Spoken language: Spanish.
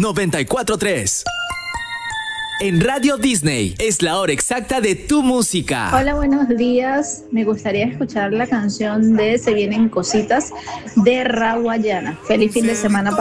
94.3. En Radio Disney es la hora exacta de tu música. Hola, buenos días. Me gustaría escuchar la canción de Se Vienen Cositas de Rawayana. Feliz fin de semana para